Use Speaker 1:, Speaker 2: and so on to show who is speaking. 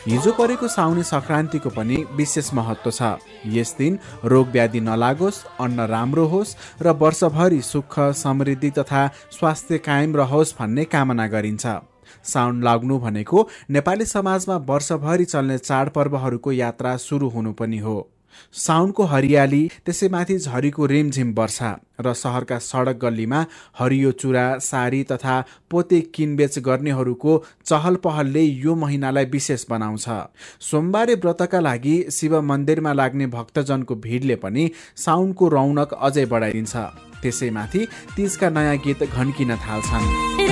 Speaker 1: हिजो परेको साउनी संक्रान्तिको पनि विशेष महत्त्व छ। यस दिन रोग व्याधि नलागोस्, अन्न राम्रो होस् र वर्षभरि सुख समृद्धि तथा स्वास्थ्य कायम रहोस् भन्ने कामना गरिन्छ। साउन लाग्नु भनेको नेपाली समाजमा वर्षभरि चल्ने चाडपर्वहरूको यात्रा सुरु हुनु पनि हो। साउनको हरियाली, त्यसैमाथि झरीको रिमझिम वर्षा र सहरका सडक गल्लीमा हरियो चुरा, सारी तथा पोते किनबेच गर्नेहरूको चहल पहलले यो महिनालाई विशेष बनाउँछ। सोमबारे व्रतका लागि शिव मन्दिरमा लाग्ने भक्तजनको भिडले पनि साउनको रौनक अझै बढाइदिन्छ। त्यसैमाथि तीजका नयाँ गीत घन्किन थाल्छन्।